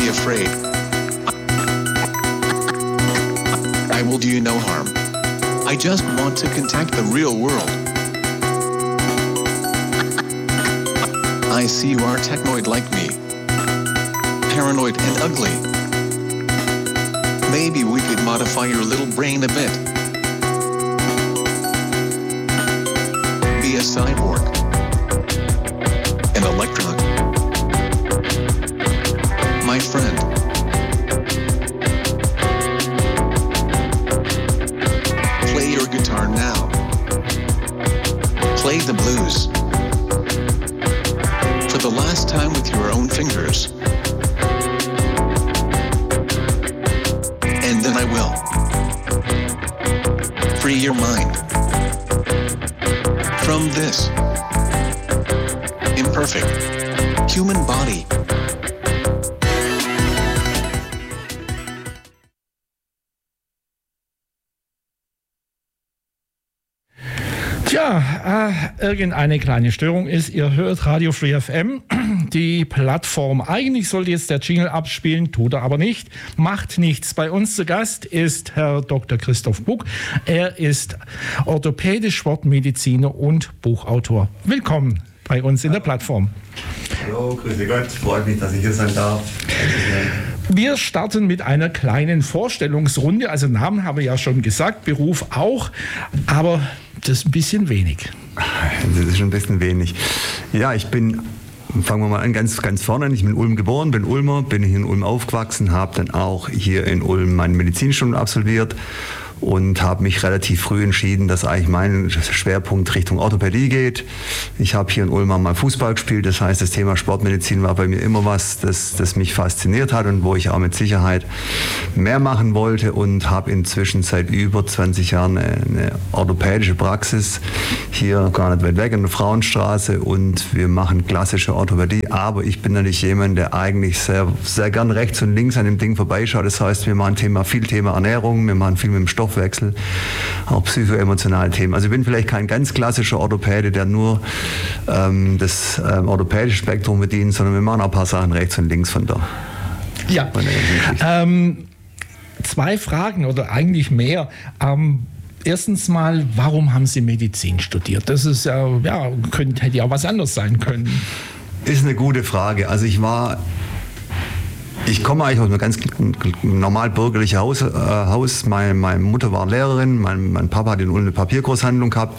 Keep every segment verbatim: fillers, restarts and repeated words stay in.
be afraid. I will do you no harm. I just want to contact the real world. I see you are technoid like me. Paranoid and ugly. Maybe we could modify your little brain a bit. Be a cyborg. An electron. My friend. Play your guitar now. Play the blues. For the last time with your own fingers. And then I will free your mind from this imperfect human body. Tja, äh, irgendeine kleine Störung ist. Ihr hört Radio Free F M, die Plattform. Eigentlich sollte jetzt der Jingle abspielen, tut er aber nicht. Macht nichts. Bei uns zu Gast ist Herr Doktor Christoph Buck. Er ist Orthopäde, Sportmediziner und Buchautor. Willkommen bei uns in der Plattform. Hallo, grüße Gott. Freut mich, dass ich hier sein darf. Wir starten mit einer kleinen Vorstellungsrunde. Also Namen haben wir ja schon gesagt, Beruf auch, aber das ist ein bisschen wenig. Das ist schon ein bisschen wenig. Ja, ich bin, fangen wir mal an, ganz, ganz vorne. Ich bin in Ulm geboren, bin Ulmer, bin hier in Ulm aufgewachsen, habe dann auch hier in Ulm mein Medizinstudium absolviert und habe mich relativ früh entschieden, dass eigentlich mein Schwerpunkt Richtung Orthopädie geht. Ich habe hier in Ulm mal Fußball gespielt, das heißt, das Thema Sportmedizin war bei mir immer was, das, das mich fasziniert hat und wo ich auch mit Sicherheit mehr machen wollte und habe inzwischen seit über zwanzig Jahren eine, eine orthopädische Praxis hier gar nicht weit weg in der Frauenstraße und wir machen klassische Orthopädie, aber ich bin natürlich jemand, der eigentlich sehr, sehr gern rechts und links an dem Ding vorbeischaut. Das heißt, wir machen Thema, viel Thema Ernährung, wir machen viel mit dem Stoff Stoffwechsel, auch psychoemotionale Themen. Also ich bin vielleicht kein ganz klassischer Orthopäde, der nur ähm, das ähm, orthopädische Spektrum bedient, sondern wir machen auch ein paar Sachen rechts und links von da. Ja, ähm, zwei Fragen oder eigentlich mehr. Ähm, erstens mal, warum haben Sie Medizin studiert? Das ist ja, ja könnte, hätte ja auch was anderes sein können. Ist eine gute Frage. Also ich war Ich komme eigentlich aus einem ganz normal bürgerlichen Haus. Äh, Haus. Meine, meine Mutter war Lehrerin, mein, mein Papa hat in Ulm eine Papiergroßhandlung gehabt.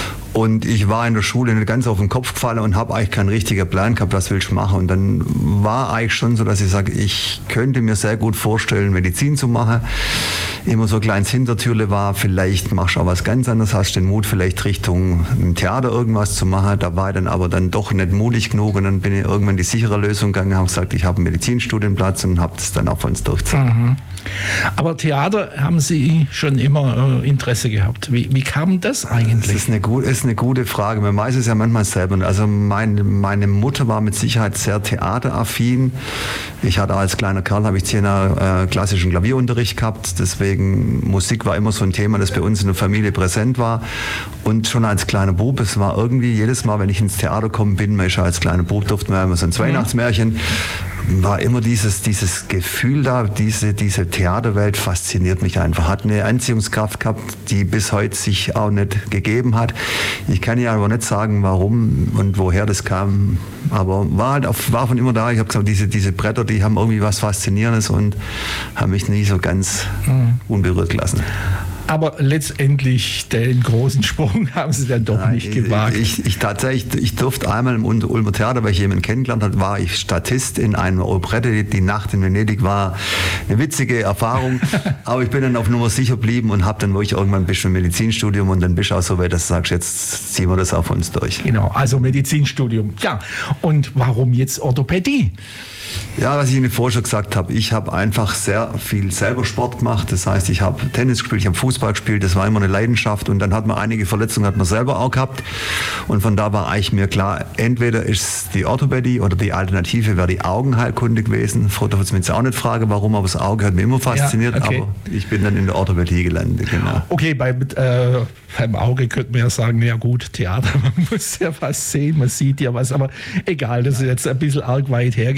Und ich war in der Schule nicht ganz auf den Kopf gefallen und habe eigentlich keinen richtigen Plan gehabt, was will ich machen. Und dann war eigentlich schon so, dass ich sage, ich könnte mir sehr gut vorstellen, Medizin zu machen. Immer so ein kleines Hintertürle war, vielleicht machst du auch was ganz anderes, hast den Mut vielleicht Richtung Theater irgendwas zu machen. Da war ich dann aber dann doch nicht mutig genug und dann bin ich irgendwann die sichere Lösung gegangen, habe gesagt, ich habe einen Medizinstudienplatz und habe das dann auch von uns durchgezogen. Mhm. Aber Theater haben Sie schon immer äh, Interesse gehabt. Wie, wie kam das eigentlich? Das ist eine, gut, ist eine gute Frage. Man weiß es ja manchmal selber. Also meine, meine Mutter war mit Sicherheit sehr theateraffin. Ich hatte als kleiner Kerl, habe ich zehn Jahre äh, klassischen Klavierunterricht gehabt. Deswegen Musik war immer so ein Thema, das bei uns in der Familie präsent war. Und schon als kleiner Bub, es war irgendwie jedes Mal, wenn ich ins Theater gekommen bin, man ist ja als kleiner Bub, durften wir immer so ein Weihnachtsmärchen, war immer dieses, dieses Gefühl da, diese, diese Theaterwelt fasziniert mich einfach. Hat eine Anziehungskraft gehabt, die bis heute sich auch nicht gegeben hat. Ich kann ja aber nicht sagen, warum und woher das kam, aber war halt auf, war von immer da. Ich habe gesagt, diese, diese Bretter, die haben irgendwie was Faszinierendes und haben mich nie so ganz mhm. unberührt gelassen. Aber letztendlich den großen Sprung haben Sie dann doch Nein, nicht gewagt. Ich, ich, tatsächlich, ich durfte einmal im Ulmer Theater, weil ich jemanden kennengelernt habe, war ich Statist in einer Operette. Die Nacht in Venedig war eine witzige Erfahrung. Aber ich bin dann auf Nummer sicher geblieben und habe dann wirklich irgendwann ein bisschen Medizinstudium und dann bist du auch so weit, dass du sagst, jetzt ziehen wir das auf uns durch. Genau, also Medizinstudium. Ja, und warum jetzt Orthopädie? Ja, was ich Ihnen vorher schon gesagt habe, ich habe einfach sehr viel selber Sport gemacht. Das heißt, ich habe Tennis gespielt, ich habe Fußball gespielt, das war immer eine Leidenschaft und dann hat man einige Verletzungen, hat man selber auch gehabt und von da war eigentlich mir klar, entweder ist es die Orthopädie oder die Alternative wäre die Augenheilkunde gewesen. Vorher darf ich mir jetzt auch nicht fragen, warum, aber das Auge hat mich immer fasziniert, ja, okay. Aber ich bin dann in der Orthopädie gelandet. Genau. Okay, bei, äh, beim Auge könnte man ja sagen, ja gut, Theater, man muss ja was sehen, man sieht ja was, aber egal, das ist jetzt ein bisschen arg weit hergeholt, ja. Aber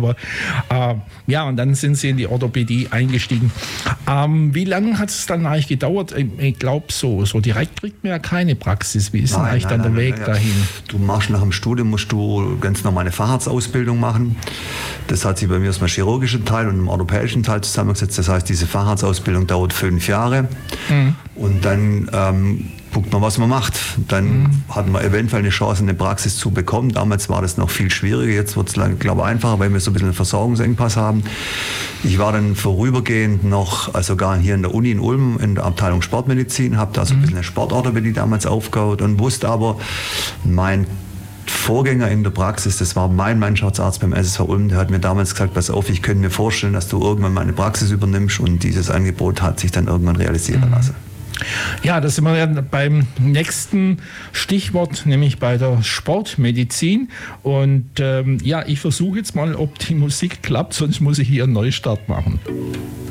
aber äh, ja, und dann sind Sie in die Orthopädie eingestiegen. Ähm, wie lange hat es dann eigentlich gedauert? Ich, ich glaube, so, so direkt kriegt man ja keine Praxis. Wie ist denn Nein, eigentlich nein, dann nein, der Weg nein, ja. dahin? Du machst nach dem Studium, musst du ganz normal eine Facharztausbildung machen. Das hat sich bei mir aus dem chirurgischen Teil und dem orthopädischen Teil zusammengesetzt. Das heißt, diese Facharztausbildung dauert fünf Jahre. Mhm. Und dann ähm, guckt man, was man macht. Dann mhm. hat man eventuell eine Chance, eine Praxis zu bekommen. Damals war das noch viel schwieriger. Jetzt wird es, glaube ich, einfacher, weil wir so ein bisschen einen Versorgungsengpass haben. Ich war dann vorübergehend noch, also sogar hier in der Uni in Ulm, in der Abteilung Sportmedizin, habe da so ein bisschen eine Sportorthopädie damals aufgebaut und wusste aber, mein Vorgänger in der Praxis, das war mein Mannschaftsarzt beim S S V Ulm, der hat mir damals gesagt, pass auf, ich könnte mir vorstellen, dass du irgendwann meine Praxis übernimmst, und dieses Angebot hat sich dann irgendwann realisieren lassen. Ja, da sind wir ja beim nächsten Stichwort, nämlich bei der Sportmedizin. Und ähm, ja, ich versuche jetzt mal, ob die Musik klappt, sonst muss ich hier einen Neustart machen.